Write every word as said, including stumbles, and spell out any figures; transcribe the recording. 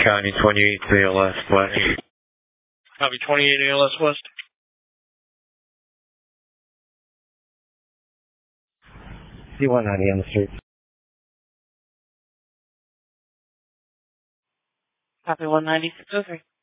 County twenty-eight A L S West. Copy twenty-eight A L S West. C one ninety on the street. Copy one ninety-six oh three.